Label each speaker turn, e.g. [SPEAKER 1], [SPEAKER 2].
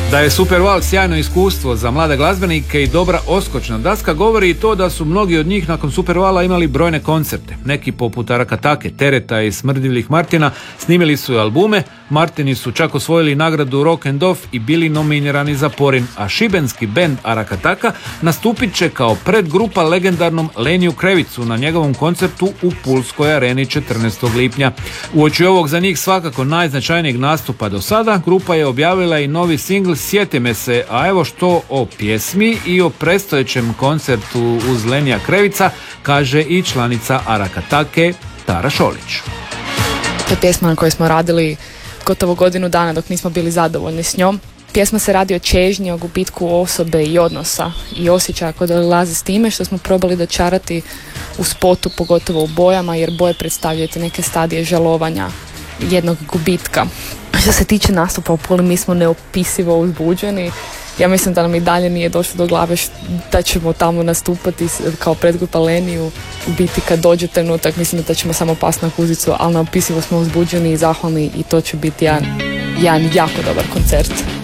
[SPEAKER 1] Da je Superval sjajno iskustvo za mlade glazbenike i dobra oskočna daska govori i to da su mnogi od njih nakon Supervala imali brojne koncerte. Neki poput Arakatake, Tereta i Smrdljivih Martina snimili su albume, Martini su čak osvojili nagradu Rock and Off i bili nominirani za Porin, a šibenski bend Arakataka nastupit će kao predgrupa legendarnom Leniju Krevicu na njegovom koncertu u Pulskoj areni 14. lipnja. Uoči ovog za njih svakako najznačajnijeg nastupa do sada, grupa je objavila i novi singl Sjeti me se, a evo što o pjesmi i o predstojećem koncertu uz Lenija Krevica kaže i članica Arakatake Tara Šolić.
[SPEAKER 2] To je pjesma na kojoj smo radili gotovo godinu dana dok nismo bili zadovoljni s njom. Pjesma se radi o čežnji, o gubitku osobe i odnosa i osjećaja koji dolaze s time, što smo probali dočarati u spotu, pogotovo u bojama, jer boje predstavljaju neke stadije žalovanja jednog gubitka. Što se tiče nastupa u Puli, mi smo neopisivo uzbuđeni. Ja mislim da nam i dalje nije došlo do glave da ćemo tamo nastupati kao predgrupa Leniju. U biti kad dođe trenutak, mislim da ćemo samo pasti na kuzicu, ali neopisivo smo uzbuđeni i zahvalni i to će biti jedan jako dobar koncert.